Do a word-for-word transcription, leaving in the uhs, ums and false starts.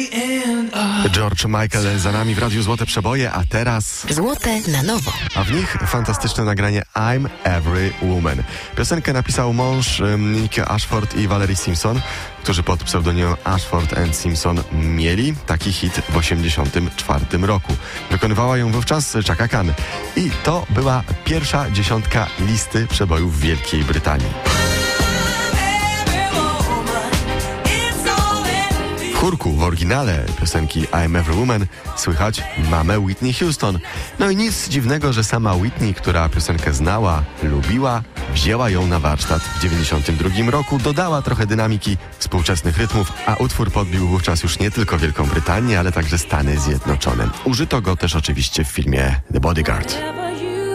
George Michael za nami w Radiu Złote Przeboje, a teraz... Złote na nowo. A w nich fantastyczne nagranie I'm Every Woman. Piosenkę napisał mąż Nicky Ashford i Valerie Simpson, którzy pod pseudonimem Ashford and Simpson mieli taki hit w osiemdziesiątym czwartym roku. Wykonywała ją wówczas Chaka Khan. I to była pierwsza dziesiątka listy przebojów w Wielkiej Brytanii. W chórku w oryginale piosenki I'm Every Woman słychać mamę Whitney Houston. No i nic dziwnego, że sama Whitney, która piosenkę znała, lubiła, wzięła ją na warsztat w dziewięćdziesiątym drugim roku, dodała trochę dynamiki współczesnych rytmów, a utwór podbił wówczas już nie tylko Wielką Brytanię, ale także Stany Zjednoczone. Użyto go też oczywiście w filmie The Bodyguard.